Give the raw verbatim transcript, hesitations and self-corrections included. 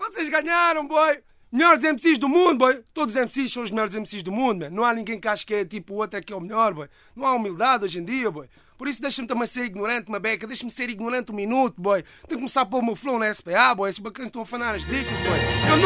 Vocês ganharam, boy. Melhores M Cs do mundo, boy. Todos os M Cs são os melhores M Cs do mundo, man. Não há ninguém que ache que é tipo o outro é que é o melhor, boy. Não há humildade hoje em dia, boy. Por isso deixa-me também ser ignorante, uma beca. Deixa-me ser ignorante um minuto, boy. Tenho que começar a pôr o meu flow na S P A, boy. Esses bacanas estão a fanar as dicas, boy. Eu